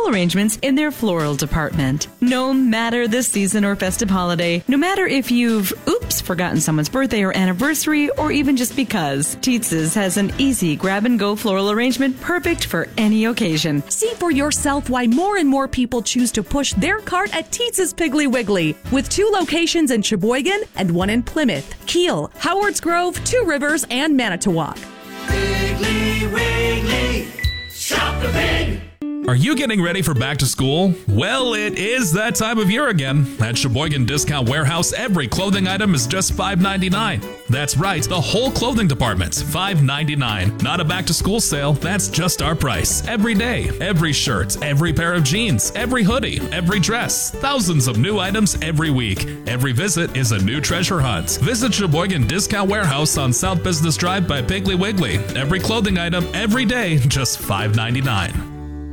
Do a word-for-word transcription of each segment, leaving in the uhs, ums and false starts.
floral arrangements in their floral department. No matter the season or festive holiday, no matter if you've, oops, forgotten someone's birthday or anniversary, or even just because, Tietz's has an easy grab-and-go floral arrangement perfect for any occasion. See for yourself why more and more people choose to push their cart at Tietz's Piggly Wiggly, with two locations in Sheboygan and one in Plymouth, Kiel, Howards Grove, Two Rivers, and Manitowoc. Piggly Wiggly, shop the pig. Are you getting ready for back to school? Well, it is that time of year again. At Sheboygan Discount Warehouse, every clothing item is just five ninety-nine. That's right, the whole clothing department's five ninety-nine. Not a back to school sale, that's just our price. Every day, every shirt, every pair of jeans, every hoodie, every dress. Thousands of new items every week. Every visit is a new treasure hunt. Visit Sheboygan Discount Warehouse on South Business Drive by Piggly Wiggly. Every clothing item, every day, just five ninety-nine.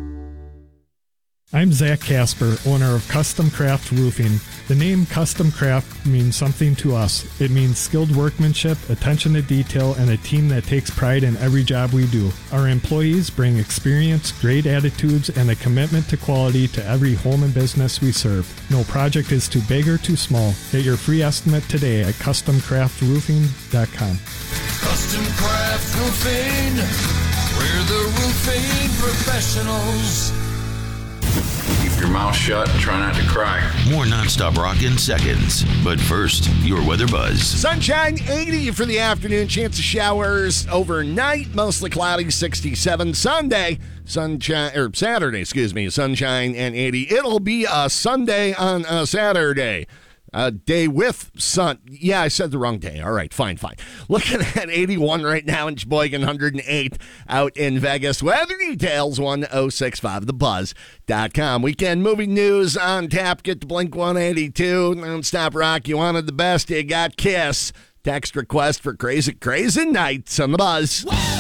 I'm Zach Casper, owner of Custom Craft Roofing. The name Custom Craft means something to us. It means skilled workmanship, attention to detail, and a team that takes pride in every job we do. Our employees bring experience, great attitudes, and a commitment to quality to every home and business we serve. No project is too big or too small. Get your free estimate today at custom craft roofing dot com. Custom Craft Roofing, we're the roofing professionals. Keep your mouth shut and try not to cry. More nonstop rock in seconds. But first, your weather buzz. Sunshine, eighty for the afternoon. Chance of showers overnight. Mostly cloudy, sixty-seven. Sunday, sunshine, or Saturday, excuse me, sunshine and eighty. It'll be a Sunday on a Saturday. A day with sun. Yeah, I said the wrong day. All right, fine, fine. Looking at eighty-one right now in Sheboygan, one hundred eight out in Vegas. Weather details, one oh six five the buzz dot com. Weekend movie news on tap. Get to Blink one eighty-two. Nonstop rock. You wanted the best. You got Kiss. Text request for Crazy Crazy Nights on the Buzz.